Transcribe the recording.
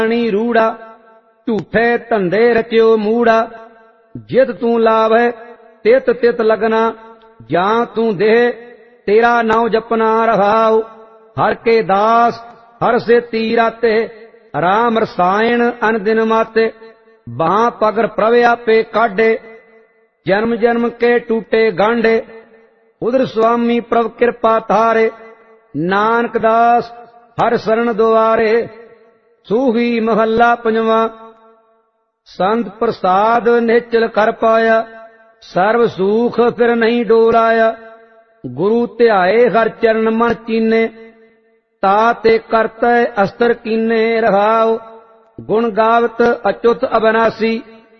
रूड़ा झूठे धंधे रचियो मूड़ा। जित तू लावै तित तित लगना, जां तू देह तेरा नाव जपना रहाओ। हर के दास हर से तीराते, राम रसायन अन दिन माते। बां पगर प्रभ आपे काढे, जन्म जन्म के टूटे गांडे। उधर स्वामी प्रभ कृपा थारे, नानक दास हर शरण दुआरे। सूही महला पंजवा। संत प्रसाद निश्चल कर पाया, सर्व सुख फिर नहीं डोराया। गुरु ध्याए हर चरण मन चीने, ताते करतै अस्तर कीने रहाओ। गुण गावत अच्युत अविनाशी,